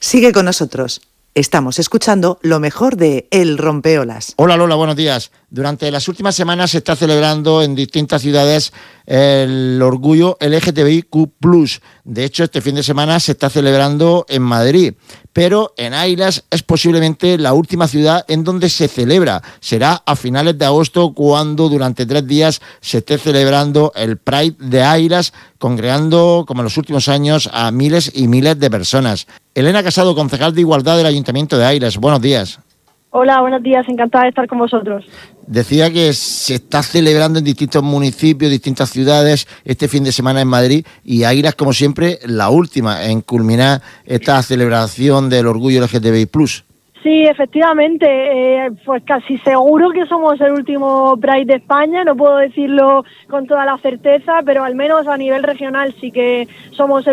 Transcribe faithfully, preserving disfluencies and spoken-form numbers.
Sigue con nosotros. Estamos escuchando lo mejor de El Rompeolas. Hola Lola, buenos días. Durante las últimas semanas se está celebrando en distintas ciudades el orgullo L G T B I Q plus. De hecho, este fin de semana se está celebrando en Madrid. Pero en Águilas es posiblemente la última ciudad en donde se celebra. Será a finales de agosto cuando durante tres días se esté celebrando el Pride de Águilas, congregando, como en los últimos años, a miles y miles de personas. Elena Casado, concejal de Igualdad del Ayuntamiento de Águilas. Buenos días. Hola, buenos días. Encantada de estar con vosotros. Decía que se está celebrando en distintos municipios, distintas ciudades, este fin de semana en Madrid, y Águilas, como siempre, la última en culminar esta celebración del orgullo L G T B I plus. Sí, efectivamente, eh, pues casi seguro que somos el último Pride de España, no puedo decirlo con toda la certeza, pero al menos a nivel regional sí que somos el